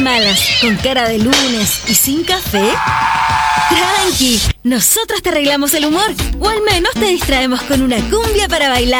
malas, con cara de lunes y sin café? Tranqui, nosotros te arreglamos el humor, o al menos te distraemos con una cumbia para bailar.